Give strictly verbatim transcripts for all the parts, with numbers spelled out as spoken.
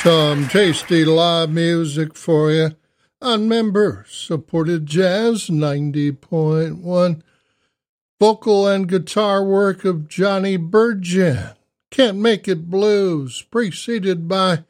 Some tasty live music for you on member-supported Jazz ninety point one. Vocal and guitar work of Johnny Burgess, Can't Make It Blues, preceded by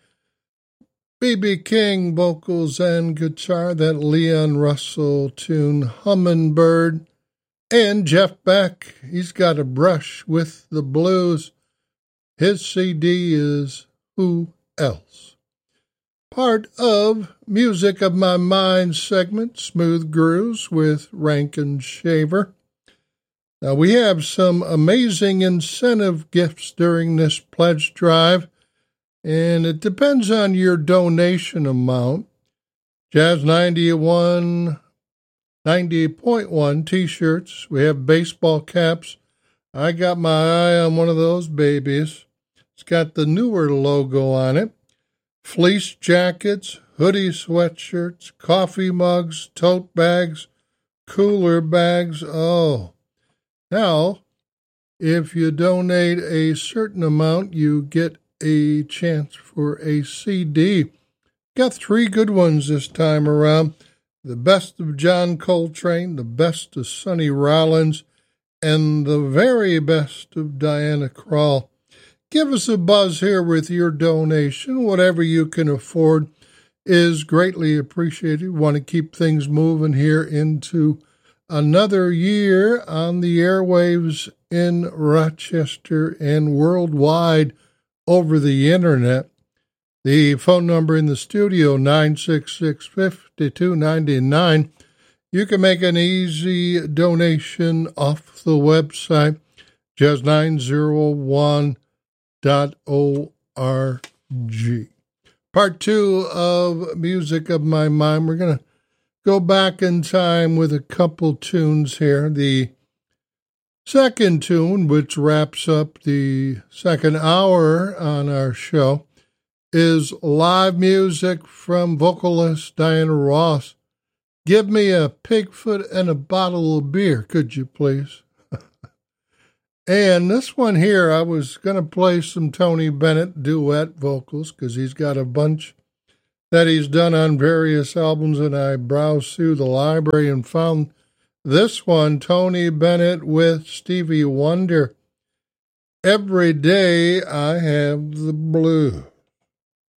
B B King vocals and guitar, that Leon Russell tune Hummingbird, and Jeff Beck, he's got a brush with the blues. His C D is Who Else? Part of Music of My Mind segment, Smooth Grooves with Rankin Shaver. Now, we have some amazing incentive gifts during this pledge drive, and it depends on your donation amount. Jazz ninety-one, ninety point one t-shirts. We have baseball caps. I got my eye on one of those babies. It's got the newer logo on it. Fleece jackets, hoodie sweatshirts, coffee mugs, tote bags, cooler bags. Oh, now, if you donate a certain amount, you get a chance for a C D. Got three good ones this time around. The best of John Coltrane, the best of Sonny Rollins, and the very best of Diana Krall. Give us a buzz here with your donation. Whatever you can afford is greatly appreciated. We want to keep things moving here into another year on the airwaves in Rochester and worldwide over the internet. The phone number in the studio, nine six six, five two nine nine. You can make an easy donation off the website, jazz nine oh one dot org. Part two of Music of My Mind. We're going to go back in time with a couple tunes here. The second tune, which wraps up the second hour on our show, is live music from vocalist Diana Ross. Give me a pigfoot and a bottle of beer, could you please? And this one here, I was going to play some Tony Bennett duet vocals because he's got a bunch that he's done on various albums, and I browsed through the library and found this one, Tony Bennett with Stevie Wonder. Every Day I Have the Blues.